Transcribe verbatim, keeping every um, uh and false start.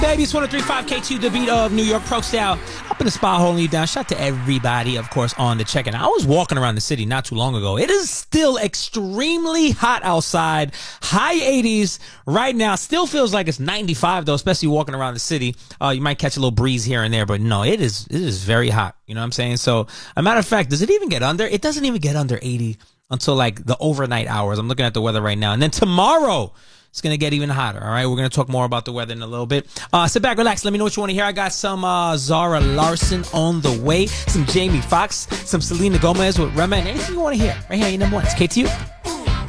Baby, it's one oh three point five K two, the beat of New York Pro Style. Up in the spot holding you down. Shout out to everybody, of course, on the check-in. I was walking around the city not too long ago. It is still extremely hot outside. High eighties right now. Still feels like it's ninety-five, though, especially walking around the city. Uh, you might catch a little breeze here and there, but no, it is it is very hot. You know what I'm saying? So, a matter of fact, does it even get under? It doesn't even get under eighty until, like, the overnight hours. I'm looking at the weather right now. And then tomorrow, it's going to get even hotter, all right? We're going to talk more about the weather in a little bit. Uh, sit back, relax. Let me know what you want to hear. I got some uh, Zara Larson on the way, some Jamie Foxx, some Selena Gomez with Rema, and anything you want to hear right here. Your number one. It's K T U.